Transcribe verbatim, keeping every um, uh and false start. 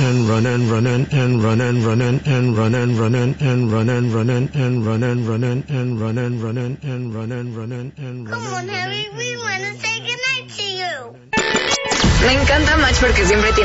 and run and run and and run and run and and run and run and and run and run and and run and run and and run and run and and run and run and and run. Come on, Harry, we want to say goodnight to you. Me encanta Match porque siempre tiene